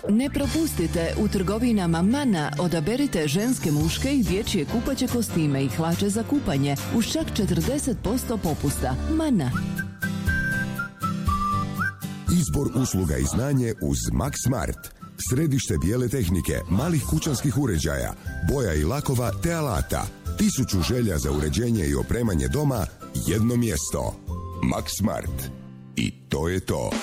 Ne propustite, u trgovinama Mana odaberite ženske, muške i dječje kupaće kostime i hlače za kupanje uz čak 40% popusta. Mana. Izbor usluga i znanje uz Maxmart. Središte bijele tehnike, malih kućanskih uređaja, boja i lakova te alata. 1000 želja za uređenje i opremanje doma, jedno mjesto. Maxmart. I to je to.